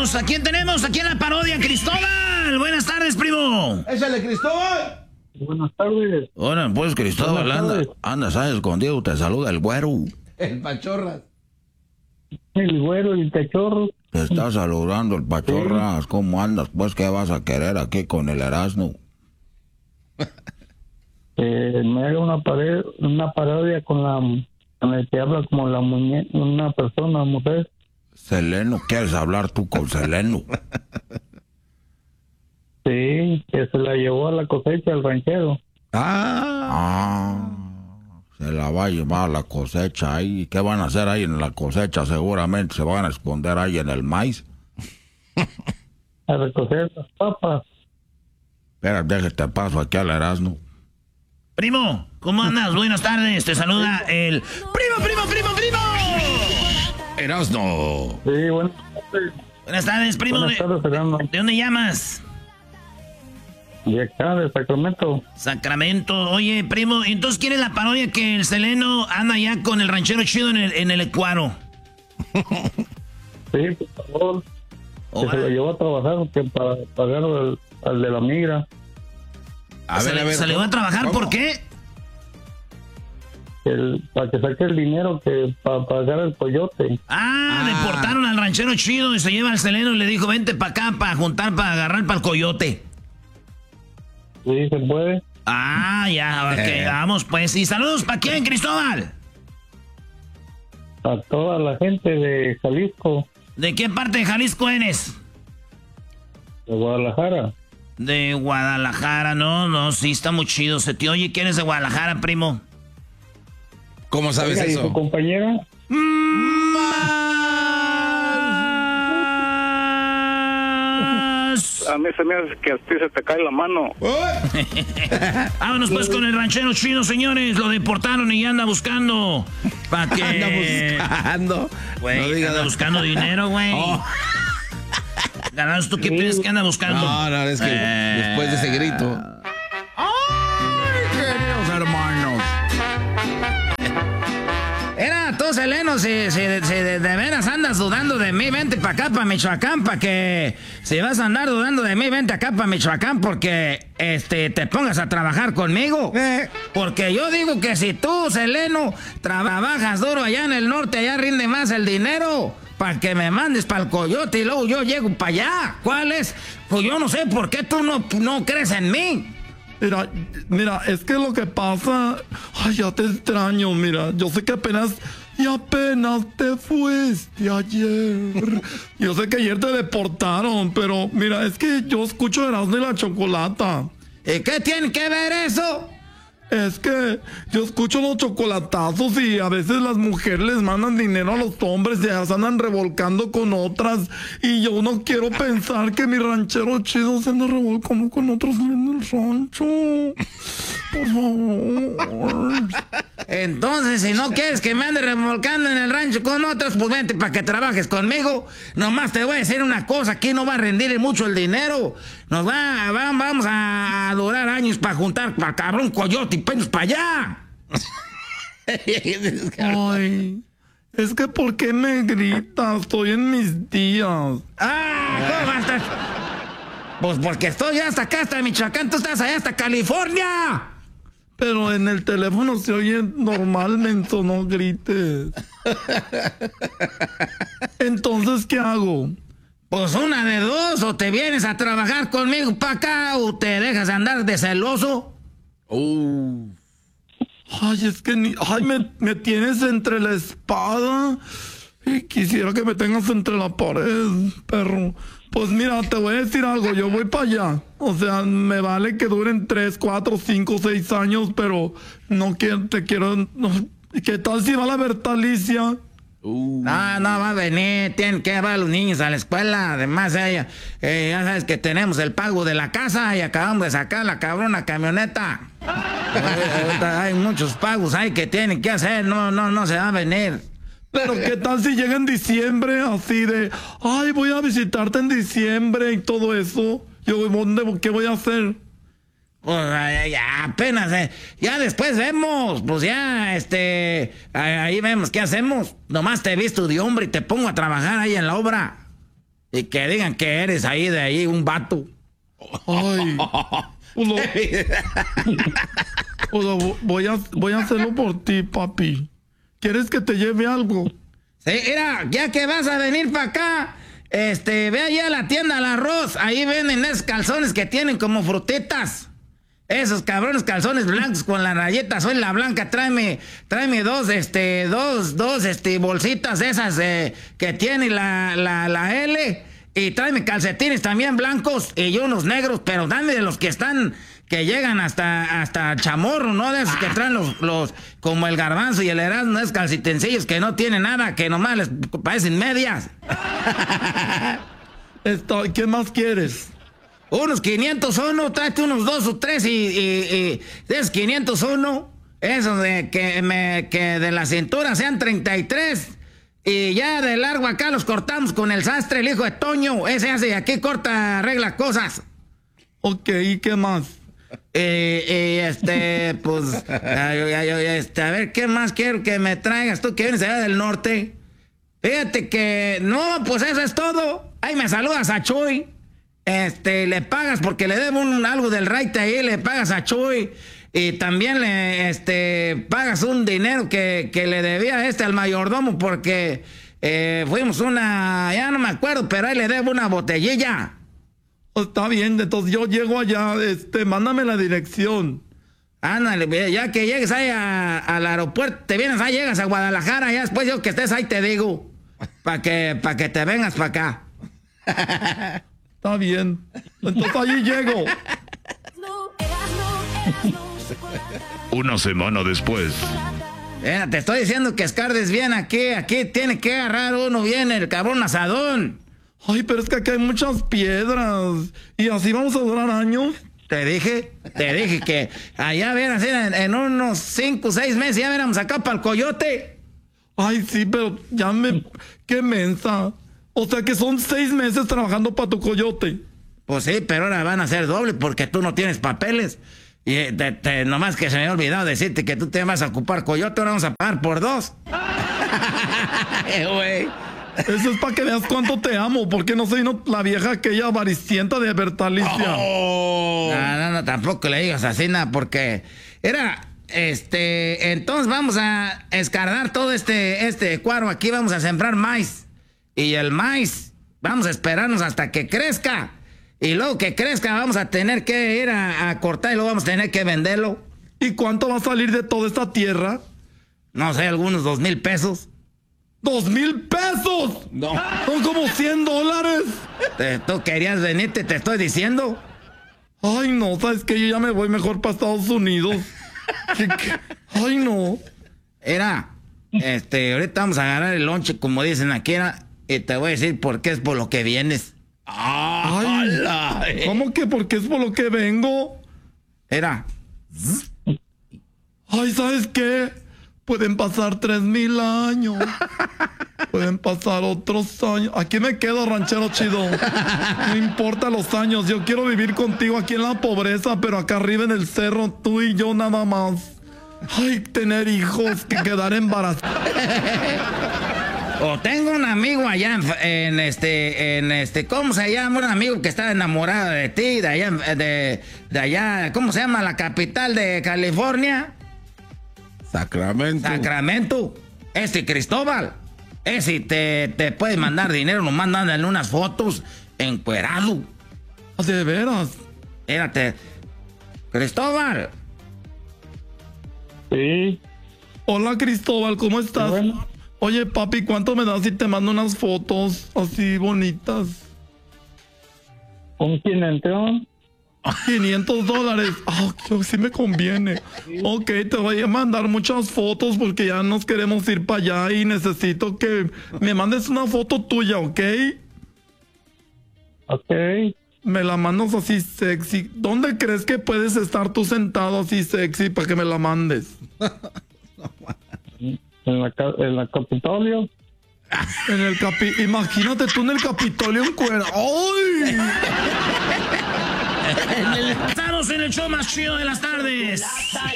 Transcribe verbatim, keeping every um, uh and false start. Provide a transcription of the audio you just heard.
tenemos? ¿A quién tenemos? Aquí en la parodia, Cristóbal. Buenas tardes, primo. ¡Échale, Cristóbal! Buenas tardes. Hola, pues, Cristóbal, anda, andas ahí escondido, te saluda el güero. El Pachorras. El güero y el cachorro. Te está saludando el Pachorras. ¿Cómo andas? Pues, ¿qué vas a querer aquí con el Erasmo? Eh, me haga una pared, una parodia con la con el que habla como la muñeca, una persona, mujer. Seleno, ¿quieres hablar tú con Seleno? Sí, que se la llevó a la cosecha el ranchero. Ah, ah, se la va a llevar a la cosecha ahí. ¿Qué van a hacer ahí en la cosecha? Seguramente se van a esconder ahí en el maíz. A recoger las papas. Espera, déjate paso aquí al Erasmo. Primo, ¿cómo andas? Buenas tardes, te saluda el... ¡Primo, primo, primo, primo! Erasmo. Sí, buenas tardes. Buenas tardes, primo. Buenas tardes, Fernando. ¿De dónde llamas? De acá, de Sacramento. Sacramento. Oye, primo, entonces ¿quién es la parodia que el Seleno anda ya con el ranchero chido en el, en el Ecuador? Sí, por favor. Oh, que se lo llevó a trabajar que para pagar al, al de la migra. A ¿Se, ver, le, a ver, ¿se le va a trabajar? ¿cómo? ¿Por qué? El, para que saque el dinero que para pagar el coyote. Ah, Ah. deportaron al ranchero chido y se lleva al Seleno y le dijo, vente para acá para juntar, para agarrar para el coyote. Sí, se puede. Ah, ya, ok, Eh. vamos pues. ¿Y saludos para quién, Cristóbal? A toda la gente de Jalisco, ¿De qué parte de Jalisco eres? de Guadalajara. De Guadalajara, no, no, sí, está muy chido. Se te oye que eres de Guadalajara, primo. ¿Cómo sabes Oiga, ¿y su eso? compañera? A mí se me hace que a ti se te cae la mano. Vámonos pues con el ranchero chino, señores. Lo deportaron y ya anda buscando. ¿Para qué? Anda buscando. Güey, No digas anda nada. buscando dinero, güey. Oh. Ganados, ¿tú qué piensas que anda buscando? No, no, es que Eh. después de ese grito. ¡Ay, queridos hermanos! Era, tú, Seleno, si, si, si de, de veras andas dudando de mí, vente para acá, para Michoacán, para que... Si vas a andar dudando de mí, vente acá para Michoacán porque este, te pongas a trabajar conmigo. Eh. Porque yo digo que si tú, Seleno, trabajas duro allá en el norte, allá rinde más el dinero para que me mandes para el coyote y luego yo llego para allá. ¿Cuál es? Pues yo no sé por qué tú no, no crees en mí. Mira, mira, es que lo que pasa... Ay, ya te extraño, mira. Yo sé que apenas... Y apenas te fuiste ayer. Yo sé que ayer te deportaron, pero mira, es que yo escucho Erasmo y la Chocolata. ¿Y qué tiene que ver eso? Es que yo escucho los chocolatazos y a veces las mujeres les mandan dinero a los hombres y ya se andan revolcando con otras. Y yo no quiero pensar que mi ranchero chido se anda revolcando con otros en el rancho. Por favor. Entonces, si no quieres que me ande remolcando en el rancho con otros, pues vente para que trabajes conmigo. Nomás te voy a decir una cosa, aquí no va a rendir mucho el dinero. Nos va, va vamos a, a durar años para juntar para cabrón coyote y penos para allá. Ay, es que ¿por qué me gritas? Estoy en mis días. Ah, ¿cómo vas a estar? Pues porque estoy hasta acá, hasta Michoacán, tú estás allá hasta California. Pero en el teléfono se oye normal, menso, no grites. Entonces, ¿qué hago? Pues una de dos, o te vienes a trabajar conmigo para acá, o te dejas andar de celoso. Uh. Ay, es que ni... Ay, me, me tienes entre la espada y quisiera que me tengas entre la pared, perro. Pues mira, te voy a decir algo, yo voy para allá. O sea, me vale que duren tres, cuatro, cinco, seis años, pero no quiero, te quiero... No, ¿qué tal si va la Bertalicia? Uh. No, no va a venir, tienen que llevar a los niños a la escuela. Además, ella, eh, ya sabes que tenemos el pago de la casa y acabamos de sacar la cabrona camioneta. Ahorita hay muchos pagos ahí que tienen que hacer, no, no, no se va a venir. Pero ¿qué tal si llega en diciembre así de... Ay, voy a visitarte en diciembre y todo eso? Yo, ¿dónde, qué voy a hacer? Pues ya, ya apenas, eh, ya después vemos, pues ya, este, ahí vemos qué hacemos. Nomás te he visto de hombre y te pongo a trabajar ahí en la obra. Y que digan que eres ahí de ahí un vato. Ay. Pues lo- pues lo voy, a, voy a hacerlo por ti, papi. ¿Quieres que te lleve algo? Sí, mira, ya que vas a venir para acá, este, ve allá a la tienda al arroz. Ahí venden esos calzones que tienen como frutitas. Esos cabrones calzones blancos con la rayeta, soy la blanca, tráeme, tráeme dos, este, dos, dos, este, bolsitas esas eh, que tiene la, la, la L, y tráeme calcetines también blancos y unos negros, pero dame de los que están, que llegan hasta, hasta chamorro, ¿no? De esos que traen los, los, como el garbanzo y el Erasmo, esos calcitencillos que no tienen nada, que nomás les parecen medias. Está, ¿qué más quieres? Unos quinientos uno, tráete unos dos o tres y, y, y de esos quinientos uno, esos de que, me, que de la cintura sean treinta y tres y ya de largo acá los cortamos con el sastre, el hijo de Toño, ese hace aquí corta, arregla cosas. Ok, ¿y qué más? Eh, eh, este, pues, ay, ay, ay, este, a ver, ¿qué más quiero que me traigas tú que vienes allá del norte? Fíjate que, no, pues eso es todo. Ahí me saludas a Chuy. Este, le pagas porque le debo un, algo del raite ahí, le pagas a Chuy. Y también le, este, pagas un dinero que, que le debía este al mayordomo porque eh, fuimos una, ya no me acuerdo, pero ahí le debo una botellilla. Está bien, entonces yo llego allá, este, mándame la dirección. Ándale, ya que llegues ahí a, al aeropuerto, te vienes ahí, llegas a Guadalajara, ya después yo que estés ahí te digo, para que, pa que te vengas para acá. Está bien, entonces allí llego. Una semana después. Mira, te estoy diciendo que escardes bien aquí, aquí tiene que agarrar uno bien el cabrón asadón. Ay, pero es que aquí hay muchas piedras. ¿Y así vamos a durar años? Te dije, te dije que allá verás, en, en unos cinco o seis meses ya veremos acá para el coyote. Ay, sí, pero ya me... ¡Qué mensa! O sea que son seis meses trabajando para tu coyote. Pues sí, pero ahora van a ser doble porque tú no tienes papeles. Y te, te, nomás que se me había olvidado decirte que tú te vas a ocupar coyote, ahora vamos a pagar por dos. Eh, güey. Eso es para que veas cuánto te amo, porque no soy no, la vieja aquella avaricienta de Bertalicia. Oh. No, no, no, tampoco le digas así nada, porque era, este, entonces vamos a escardar todo este, este cuadro aquí, vamos a sembrar maíz. Y el maíz, vamos a esperarnos hasta que crezca. Y luego que crezca vamos a tener que ir a, a cortar y luego vamos a tener que venderlo. ¿Y cuánto va a salir de toda esta tierra? No sé, algunos dos mil pesos. ¡Dos mil pesos! No. Son como cien dólares. Te, tú querías venirte, te estoy diciendo. Ay, no, ¿sabes qué? Yo ya me voy mejor para Estados Unidos. ¿Qué, qué? Ay, no. Era, este, ahorita vamos a agarrar el lonche, como dicen aquí, era, y te voy a decir por qué es por lo que vienes. Ay, ¿cómo que por qué es por lo que vengo? Era. Ay, ¿sabes qué? Pueden pasar tres mil años. Pueden pasar otros años. Aquí me quedo, ranchero chido. No importa los años. Yo quiero vivir contigo aquí en la pobreza, pero acá arriba en el cerro, tú y yo nada más. Ay, tener hijos, que quedar embarazados. O tengo un amigo allá en, en este, en este, ¿cómo se llama? Un amigo que está enamorado de ti, de allá, de, de allá, ¿cómo se llama? La capital de California. Sacramento. Sacramento. Este Cristóbal. Ese te, te puede mandar dinero, nomás mándale unas fotos encuerado. ¿De veras? Espérate. Cristóbal. Sí. Hola, Cristóbal, ¿cómo estás? Bueno. Oye, papi, ¿cuánto me das si te mando unas fotos así bonitas? ¿Un quién entró? quinientos dólares. Ah, oh, sí me conviene. Ok, te voy a mandar muchas fotos porque ya nos queremos ir para allá y necesito que me mandes una foto tuya, ¿ok? Ok. Me la mandas así sexy. ¿Dónde crees que puedes estar tú sentado así sexy para que me la mandes? ¿En la, en la Capitolio? En el capi... Imagínate tú en el Capitolio en cuero. ¡Ay! Estamos en el show más chido de las tardes.